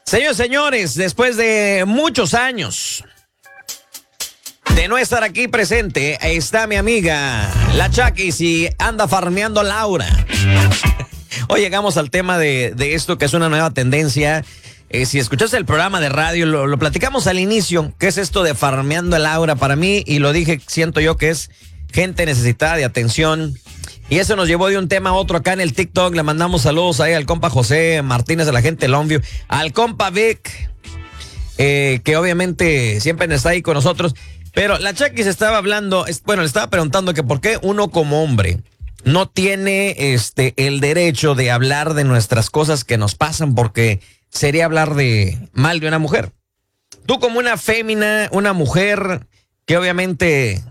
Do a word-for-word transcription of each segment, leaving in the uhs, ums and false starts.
Señores, señores, después de muchos años de no estar aquí presente, está mi amiga La Chakis y anda farmeando Laura. Hoy llegamos al tema de, de esto que es una nueva tendencia. Eh, si escuchaste el programa de radio, lo, lo platicamos al inicio. ¿Qué es esto de farmeando Laura? Para mí, y lo dije, siento yo que es gente necesitada de atención. Y eso nos llevó de un tema a otro acá en el TikTok. Le mandamos saludos ahí al compa José Martínez, a la gente de Longview, al compa Vic, eh, que obviamente siempre está ahí con nosotros. Pero la Chakis estaba hablando, bueno, le estaba preguntando que por qué uno como hombre no tiene este el derecho de hablar de nuestras cosas que nos pasan, porque sería hablar de mal de una mujer. Tú como una fémina, una mujer que obviamente,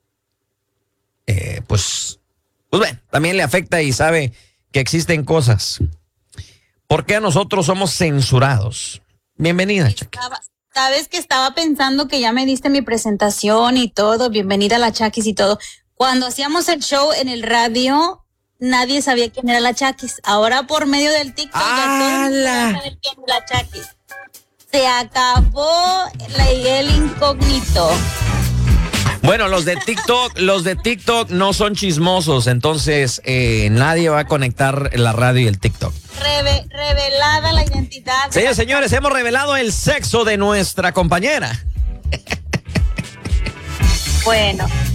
eh, pues... Pues bueno, también le afecta y sabe que existen cosas. ¿Por qué a nosotros somos censurados? Bienvenida, Chakis. Sabes que estaba pensando que ya me diste mi presentación y todo, bienvenida a La Chakis y todo. Cuando hacíamos el show en el radio, nadie sabía quién era La Chakis. Ahora por medio del TikTok ya todo el mundo sabe quién es La Chakis. Se acabó la, el incógnito. Bueno, los de TikTok, los de TikTok no son chismosos, entonces eh, nadie va a conectar la radio y el TikTok. Reve, revelada la identidad. Señores, señores, hemos revelado el sexo de nuestra compañera. Bueno,